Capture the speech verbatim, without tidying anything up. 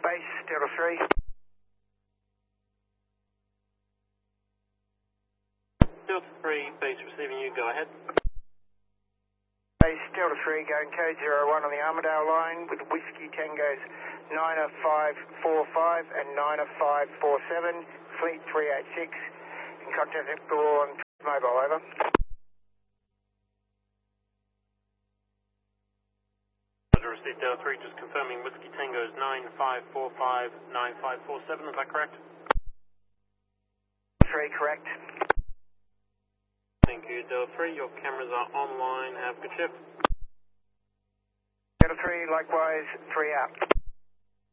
base, Delta three. Delta three, base receiving you, go ahead. Base, Delta three, going code zero one on the Armadale line with Whiskey Tangos nine five four five and nine five four seven, Fleet three eight six, in contact with on mobile, over. Received Delta three, just confirming Whiskey Tango's nine five four five, nine five four seven, is that correct? three, correct. Thank you, Delta three, your cameras are online, have a good shift. Delta three, likewise, three out.